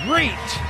great.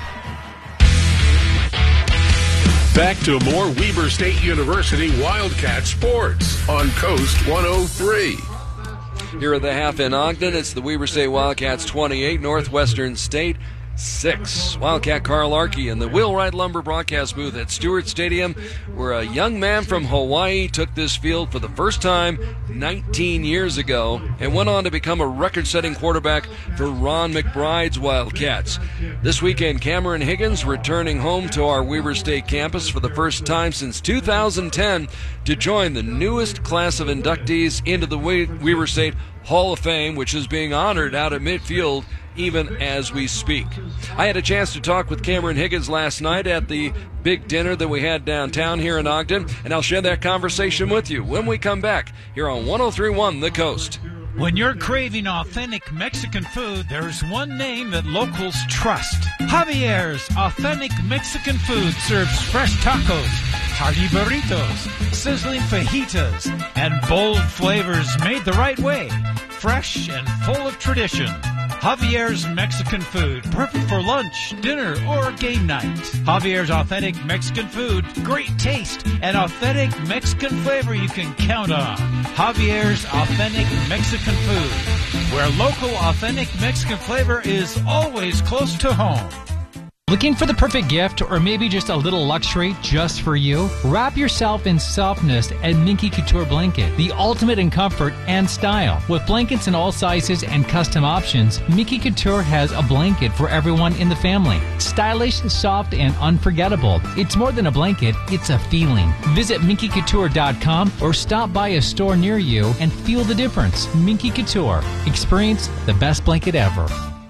Back to more Weber State University Wildcat sports on Coast 103. Here at the half in Ogden, it's the Weber State Wildcats 28, Northwestern State 6. Wildcat Carl Arkey in the Wheelwright Lumber broadcast booth at Stewart Stadium, where a young man from Hawaii took this field for the first time 19 years ago and went on to become a record-setting quarterback for Ron McBride's Wildcats. This weekend, Cameron Higgins returning home to our Weber State campus for the first time since 2010 to join the newest class of inductees into the Weber State Hall of Fame, which is being honored out at midfield even as we speak. I had a chance to talk with Cameron Higgins last night at the big dinner that we had downtown here in Ogden, and I'll share that conversation with you when we come back here on 103.1 The Coast. When you're craving authentic Mexican food, there's one name that locals trust. Javier's Authentic Mexican Food serves fresh tacos, hearty burritos, sizzling fajitas, and bold flavors made the right way. Fresh and full of tradition. Javier's Mexican Food, perfect for lunch, dinner, or game night. Javier's Authentic Mexican Food, great taste and authentic Mexican flavor you can count on. Javier's Authentic Mexican Food, where local authentic Mexican flavor is always close to home. Looking for the perfect gift or maybe just a little luxury just for you? Wrap yourself in softness at Minky Couture Blanket, the ultimate in comfort and style. With blankets in all sizes and custom options, Minky Couture has a blanket for everyone in the family. Stylish, soft, and unforgettable. It's more than a blanket, it's a feeling. Visit minkycouture.com or stop by a store near you and feel the difference. Minky Couture. Experience the best blanket ever.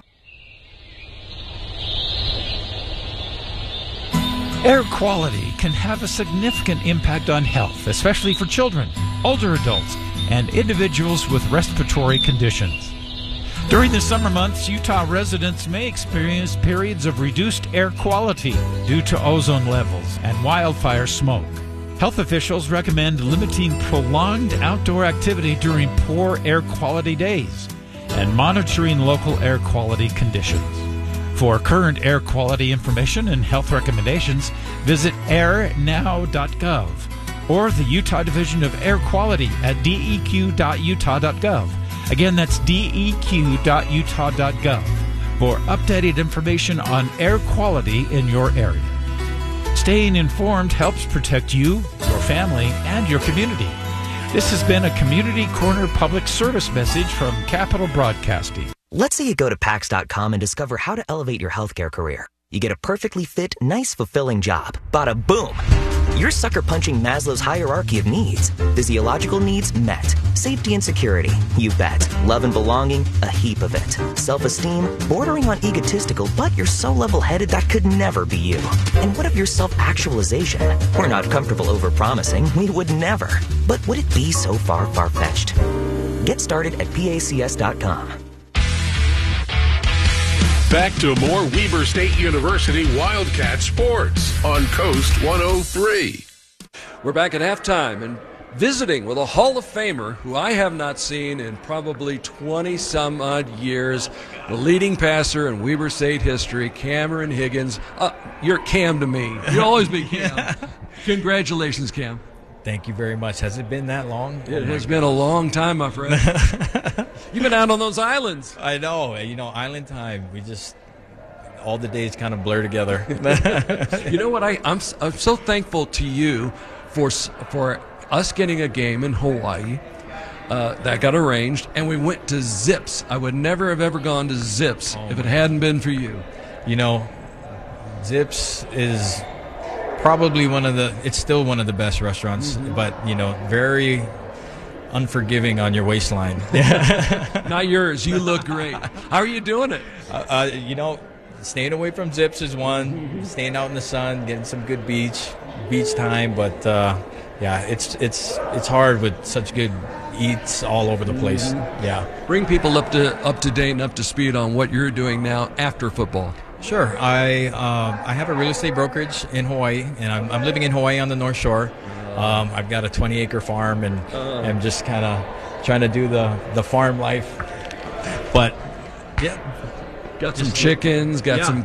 Air quality can have a significant impact on health, especially for children, older adults, and individuals with respiratory conditions. During the summer months, Utah residents may experience periods of reduced air quality due to ozone levels and wildfire smoke. Health officials recommend limiting prolonged outdoor activity during poor air quality days and monitoring local air quality conditions. For current air quality information and health recommendations, visit airnow.gov or the Utah Division of Air Quality at deq.utah.gov. Again, that's deq.utah.gov for updated information on air quality in your area. Staying informed helps protect you, your family, and your community. This has been a Community Corner public service message from Capital Broadcasting. Let's say you go to PAX.com and discover how to elevate your healthcare career. You get a perfectly fit, nice, fulfilling job. Bada boom! You're sucker punching Maslow's hierarchy of needs. Physiological needs met. Safety and security, you bet. Love and belonging, a heap of it. Self-esteem, bordering on egotistical, but you're so level-headed that could never be you. And what of your self-actualization? We're not comfortable over-promising. We would never. But would it be so far-fetched? Get started at PACS.com. Back to more Weber State University Wildcat sports on Coast 103. We're back at halftime and visiting with a Hall of Famer who I have not seen in probably 20-some-odd years, the leading passer in Weber State history, Cameron Higgins. You're Cam to me. You'll always be Cam. Congratulations, Cam. Thank you very much. Has it been that long? It has been a long time, my friend. You've been out on those islands. I know. Island time. All the days kind of blur together. You know what? I'm so thankful to you for us getting a game in Hawaii that got arranged, and we went to Zips. I would never have ever gone to Zips if it hadn't been for you. Zips is probably it's still one of the best restaurants, but, very unforgiving on your waistline. Not yours. You look great. How are you doing it? Staying away from Zips is one, staying out in the sun, getting some good beach time, but it's hard with such good eats all over the place. Yeah. Bring people up to date and up to speed on what you're doing now after football. Sure. I have a real estate brokerage in Hawaii, and I'm living in Hawaii on the North Shore. I've got a 20-acre farm, and I'm just kind of trying to do the farm life. But, yeah. Got some chickens, got some